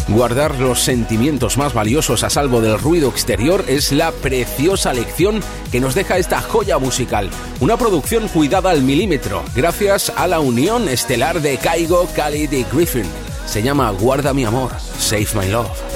Guardar los sentimientos más valiosos a salvo del ruido exterior es la preciosa lección que nos deja esta joya musical. Una producción cuidada al milímetro, gracias a la unión estelar de Kygo, Khalid y Griffin. Se llama Guarda mi amor, Save My Love.